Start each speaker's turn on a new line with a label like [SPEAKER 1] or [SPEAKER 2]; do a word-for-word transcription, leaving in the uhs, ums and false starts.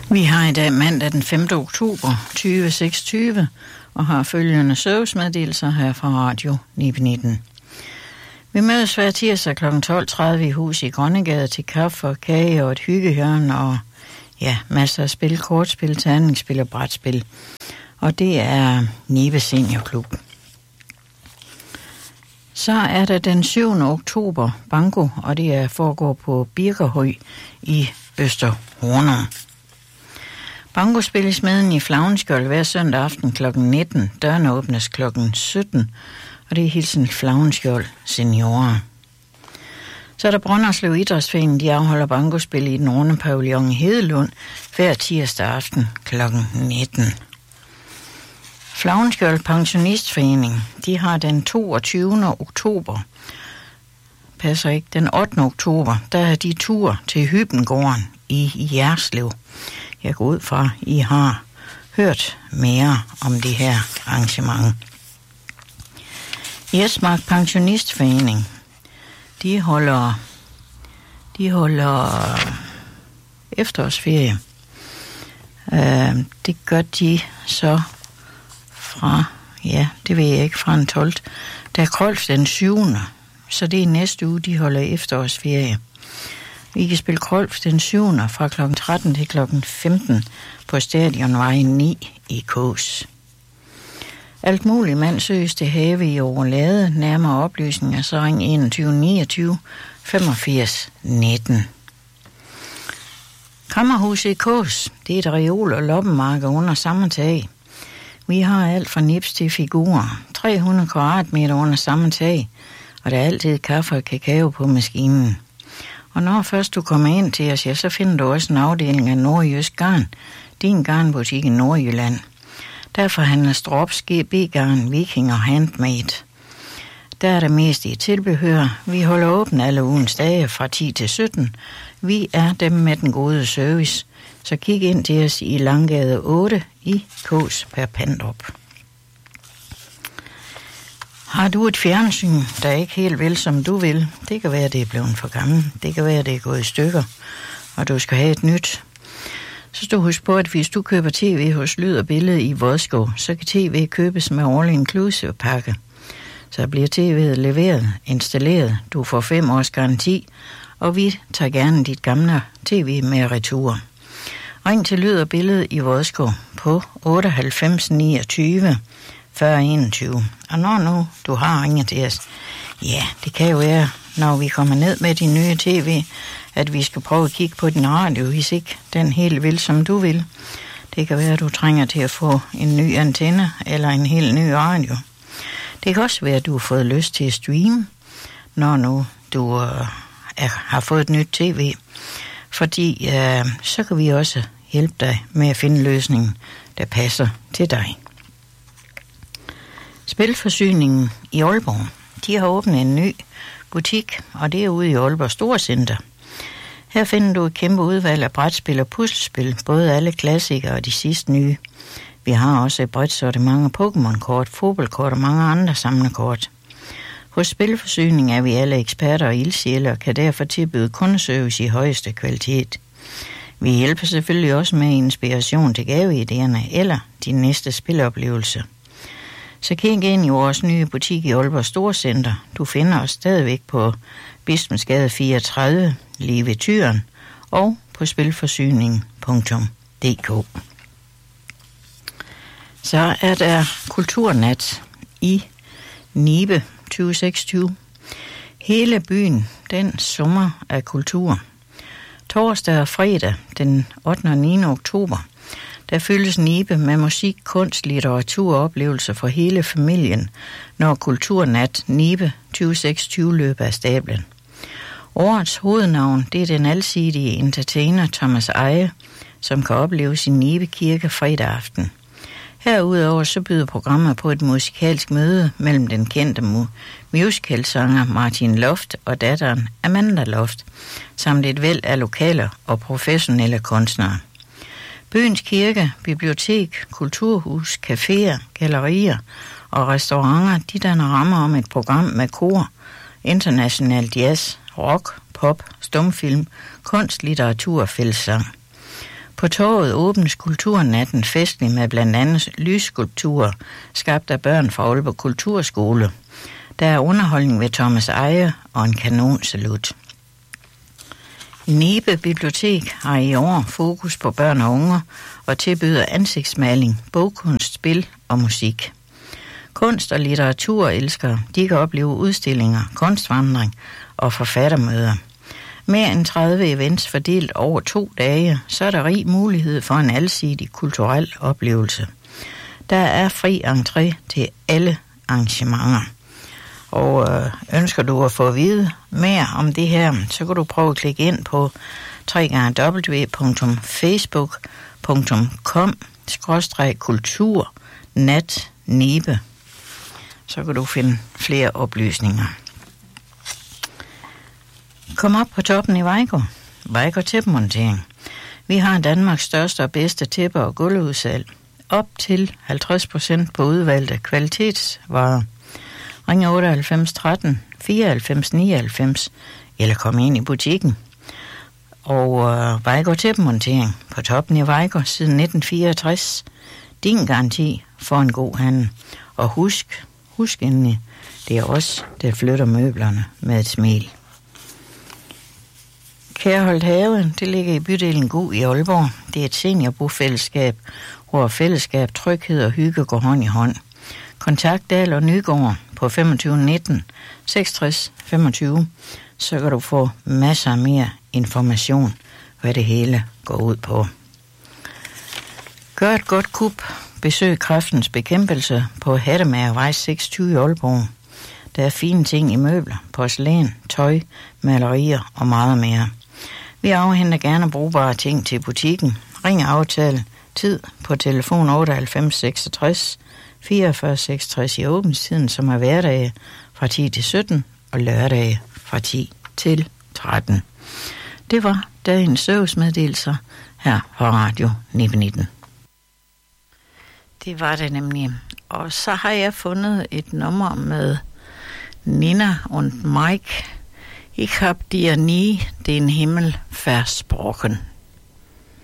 [SPEAKER 1] Vi har i dag mandag den femte oktober tyve seksogtyve og har følgende servicemeddelelser her fra Radio Nibe nitten. Vi mødes hver tirsdag kl. tolv tredive i hus i Grønnegade til kaffe og kage og et hyggehjørne og ja, masser af spil, kortspil, terningsspil og brætspil. Og det er Nibe Seniorklub. Så er der den syvende oktober banko, og det er foregår på Birkerhøj i Øster Hornum. Banko spilles med i Flavnskjold hver søndag aften klokken nitten. Dørene åbnes klokken sytten, og det er hilsen Flavnskjold seniorer. Så er der Brønderslev Idrætsforening, de afholder bankospil i den runde pavillon i Hedelund hver tirsdag aften klokken nitten. Flavnskjold Pensionistforening, de har den toogtyvende oktober, passer ikke, den ottende oktober, der er de tur til Hybengården i Jerslev. Jeg går ud fra, I har hørt mere om det her arrangement. Jesmark Pensionistforening, de holder, de holder efterårsferie. Uh, det gør de så fra, ja, det ved jeg ikke, fra den tolvte Der er Krolf den syvende Så det er næste uge, de holder efterårsferie. Vi kan spille Krolf den syvende fra klokken tretten til klokken femten på Stadionvej ni i Kås. Alt muligt mand søges til have i Overlade. Nærmere oplysninger så ring enogtyve niogtyve femogfirs nitten. Kammerhuset i Kås, det er et reol- og loppemarked under samme tag. Vi har alt fra nips til figurer. tre hundrede kvadratmeter under samme tag, og der er altid kaffe og kakao på maskinen. Og når først du kommer ind til os, ja, så finder du også en afdeling af Nordjysk Garn, din garnbutik i Nordjylland. Derfor handler Strops G B-garn, Viking og Handmade. Der er det mest i tilbehør. Vi holder åbent alle ugens dage fra ti til sytten. Vi er dem med den gode service. Så kig ind til os i Langgade otte i Kås per Pandrup. Har du et fjernsyn, der ikke helt vil, som du vil? Det kan være, det er blevet for gammel. Det kan være, det er gået i stykker, og du skal have et nyt. Så skal du huske på, at hvis du køber tv hos Lyd og Billede i Vodskov, så kan tv købes med all inclusive pakke. Så bliver tv'et leveret, installeret, du får fem års garanti, og vi tager gerne dit gamle tv med retur. Ring til Lyd og Billede i Vodskov på otteoghalvfems niogtyve fyrre enogtyve. Og når nu du har ringet til os, ja, det kan jo være, når vi kommer ned med din nye tv, at vi skal prøve at kigge på din radio, hvis ikke den helt vil, som du vil. Det kan være, at du trænger til at få en ny antenne eller en helt ny radio. Det kan også være, at du har fået lyst til at streame, når nu du øh, er, har fået et nyt tv. Fordi øh, så kan vi også hjælpe dig med at finde løsningen, der passer til dig. Spilforsyningen i Aalborg, de har åbnet en ny butik, og det er ude i Aalborg Storcenter. Her finder du et kæmpe udvalg af brætspil og puslespil, både alle klassikere og de sidste nye. Vi har også et bredt sortiment af Pokémon-kort, fodboldkort og mange andre samlerkort. Hos Spilforsyning er vi alle eksperter og ildsjæle og kan derfor tilbyde kundeservice i højeste kvalitet. Vi hjælper selvfølgelig også med inspiration til gaveidéerne eller din næste spiloplevelse. Så kig ind i vores nye butik i Aalborg Storcenter. Du finder os stadigvæk på Bispensgade fireogtredive, lige ved Tyren, og på spilforsyning punktum d k. Så er der Kulturnat i Nibe tyve seksogtyve. Hele byen, den summer af kultur. Torsdag og fredag, den ottende og niende oktober, der fyldes Nibe med musik, kunst, litteratur og oplevelser for hele familien, når Kulturnat Nibe tyve seksogtyve løber af stablen. Årets hovednavn, det er den alsidige entertainer Thomas Eje, som kan opleves i Nibe Kirke fredag aften. Herudover så byder programmet på et musikalsk møde mellem den kendte mu- musicalsanger Martin Loft og datteren Amanda Loft, samt et væld af lokaler og professionelle kunstnere. Byens kirke, bibliotek, kulturhus, caféer, gallerier og restauranter, de danner rammer om et program med kor, international jazz, rock, pop, stumfilm, kunst, litteratur og fællessang. På torvet åbnes kulturnatten festlig med blandt andet lysskulpturer, skabt af børn fra Aalborg Kulturskole. Der er underholdning ved Thomas Eje og en kanonsalut. Nibe Bibliotek har i år fokus på børn og unge og tilbyder ansigtsmaling, bogkunst, spil og musik. Kunst- og litteraturelskere, de kan opleve udstillinger, kunstvandring og forfattermøder. Mere end tredive events fordelt over to dage, så er der rig mulighed for en alsidig kulturel oplevelse. Der er fri entré til alle arrangementer. Og øh, ønsker du at få at vide mere om det her, så kan du prøve at klikke ind på w w w punktum facebook punktum com skråstreg kultur nat nibe. Så kan du finde flere oplysninger. Kom op på toppen i Vejgaard. Vejgaard Tæppemontering. Vi har Danmarks største og bedste tæpper- og gulvudsalg. Op til halvtreds procent på udvalgte kvalitetsvarer. Ring otteoghalvfems tretten fireoghalvfems nioghalvfems eller kom ind i butikken. Og øh, Vejgaard Tæppemontering på toppen i Vejgaard siden nitten fireogtres. Din garanti for en god handel. Og husk, husk endelig, det er os, der flytter møblerne med et smil. Kærholdt Have, det ligger i bydelen Gug i Aalborg. Det er et seniorbofællesskab, hvor fællesskab, tryghed og hygge går hånd i hånd. Kontakt Dahl og Nygaard på femogtyve nitten seksogtres femogtyve, så kan du få masser af mere information, hvad det hele går ud på. Gør et godt kup. Besøg Kræftens Bekæmpelse på Hattemagervej seksogtyve i Aalborg. Der er fine ting i møbler, porcelæn, tøj, malerier og meget mere. Vi afhenter gerne brugbare ting til butikken. Ring og aftal tid på telefon otteoghalvfems seksogtres fireogfyrre seksogtres i åbningstiden, som er hverdage fra ti til sytten og lørdage fra ti til tretten. Det var dagens servicemeddelelser her på Radio Nibe nitten. Det var det nemlig. Og så har jeg fundet et nummer med Nina und Mike. Ich hab dir nie den Himmel versprochen.